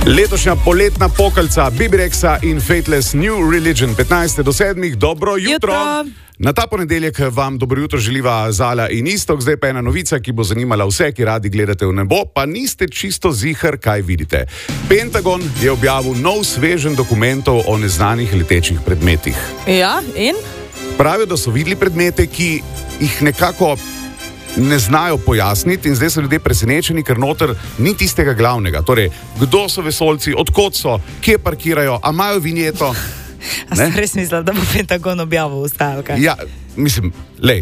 Letošnja poletna pokalca Bibirexa in Fateless New Religion 15. do 7. Dobro jutro. Na ta ponedeljek vam dobro jutro želiva Zala in Istok. Zdaj pa ena novica, ki bo zanimala vse, ki radi gledate v nebo, pa niste čisto ziher, kaj vidite. Pentagon je objavil nov sveženj dokumentov o neznanih letečih predmetih. Ja, in? Pravijo, da so videli predmete, ki jih nekako ne znajo pojasniti in zdaj so ljudje presenečeni, ker noter ni tistega glavnega. Torej, kdo so vesoljci, odkot so, kje parkirajo, a imajo vinjeto? A sem res mislila, da bo Pentagon objavil vstalka? Ja, mislim, lej,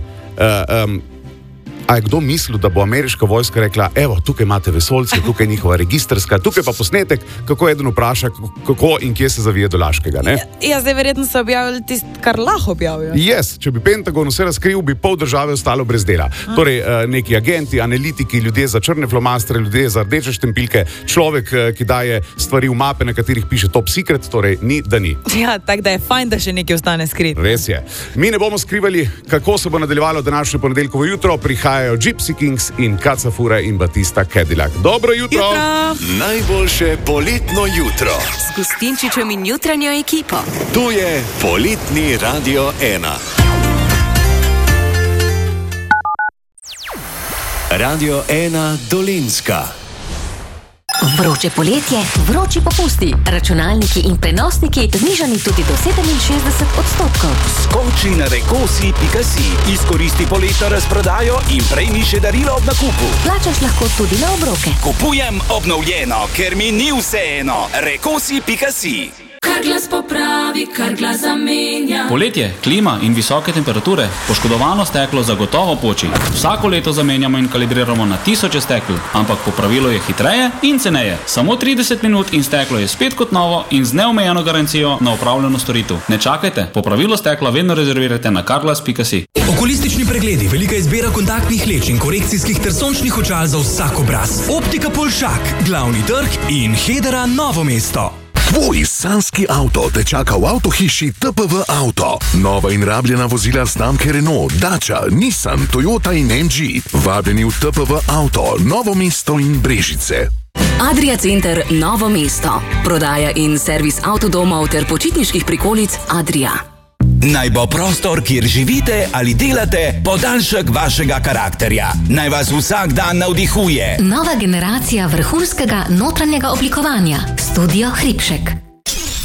a je kdo mislil, da bo ameriška vojska rekla, evo, tukaj imate vesoljce, tukaj je njihova registrska, tukaj pa posnetek, kako eden vpraša, kako in kje se zavije do Laškega, ne? Ja, zdaj verjetno so objavili tisto, kar lahko objavijo. Yes, če bi Pentagon vse razkril, bi pol države ostalo brez dela. Torej, neki agenti, analitiki, ljudje za črne flomastre, ljudje za rdeče štempilke, človek, ki daje stvari v mape, na katerih piše top secret, torej ni, da ni. Ja, tako da je fajn, da še nekaj ostane skrit. Res je. Mi ne bomo skrivali, kako se bo nadaljevalo današnje ponedeljkovo jutro. Prihajajo Gypsy Kings in Kaca Fura in Batista Cadillac. Dobro jutro! Najboljše poletno jutro. S Gustinčičem in jutranjo ekipo. To je Poletni Radio 1. Radio 1 Dolenjska. Vroče poletje, vroči popusti, računalniki in prenosniki znižani tudi do 67%. Skoči na rekosi.si, izkoristi poletno razprodajo in prejmi še darilo ob nakupu. Plačaš lahko tudi na obroke. Kupujem obnovljeno, ker mi ni vseeno. Rekosi.si. Kar glas popravi, kar glas zamenja. Poletje, klima in visoke temperature, poškodovano steklo zagotovo poči. Vsako leto zamenjamo in kalibriramo na tisoče stekl, ampak popravilo je hitreje in ceneje. Samo 30 minut in steklo je spet kot novo in z neomejeno garancijo na opravljeno storitev. Ne čakajte, popravilo stekla vedno rezervirajte na karglas.si. Okulistični pregledi, velika izbira kontaktnih leč in korekcijskih ter sončnih očal za vsak obraz. Optika Polšak, Glavni trg in Hedera Novo mesto. Tvoj sanski avto te čaka v avtohiši TPV Auto. Nova in rabljena vozila znamke Renault, Dacia, Nissan, Toyota in MG. Vabljeni v TPV Auto, Novo mesto in Brežice. Adria Center Novo mesto. Prodaja in servis avtodomov ter počitniških prikolic Adria. Naj bo prostor, kjer živite ali delate, podaljšek vašega karakterja. Naj vas vsak dan navdihuje. Nova generacija vrhunskega notranjega oblikovanja. Studio Hribšek.